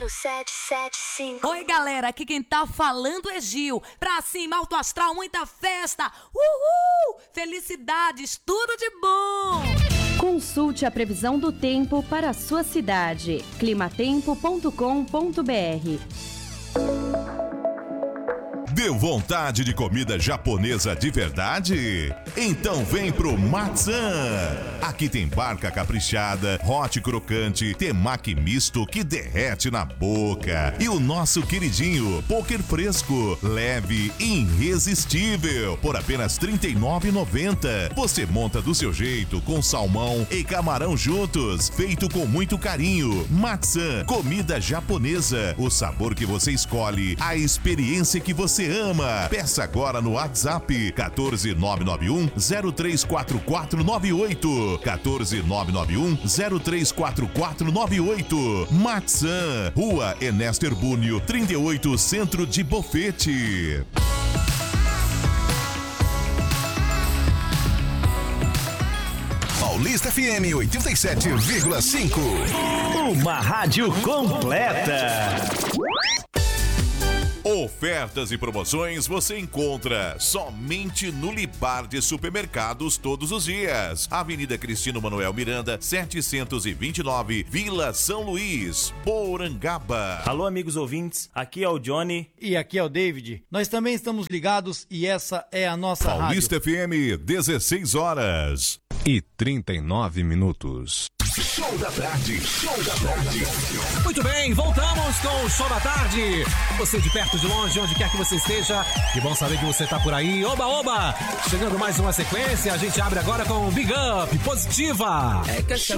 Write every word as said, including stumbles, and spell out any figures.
no sete sete cinco. Oi, galera, aqui quem tá falando é Gil. Pra cima, alto astral, muita festa. Uhul! Felicidades, tudo de bom! Consulte a previsão do tempo para a sua cidade. climatempo ponto com ponto br. Deu vontade de comida japonesa de verdade? Então vem pro Matzan! Aqui tem barca caprichada, hot crocante, temaki misto que derrete na boca. E o nosso queridinho, poker fresco, leve e irresistível, por apenas trinta e nove reais e noventa centavos. Você monta do seu jeito, com salmão e camarão juntos, feito com muito carinho. Matzan, comida japonesa, o sabor que você escolhe, a experiência que você ama. Peça agora no WhatsApp quatorze nove nove um zero três quatro quatro nove oito. quatorze nove nove um zero três quatro quatro nove oito. Matzan, Rua Ernesto Herbúnio, trinta e oito, Centro de Bofete. Paulista F M oitenta e sete vírgula cinco. Uma rádio completa. Ofertas e promoções você encontra somente no Libar de Supermercados todos os dias. Avenida Cristino Manuel Miranda, setecentos e vinte e nove, Vila São Luís, Porangaba. Alô, amigos ouvintes, aqui é o Johnny. E aqui é o David. Nós também estamos ligados e essa é a nossa Paulista rádio. F M, dezesseis horas e trinta e nove minutos. Show da tarde, show da tarde. Muito bem, voltamos com o Show da Tarde. Você de perto, de longe, onde quer que você esteja, que bom saber que você tá por aí. Oba, oba! Chegando mais uma sequência, a gente abre agora com Big Up Positiva. É que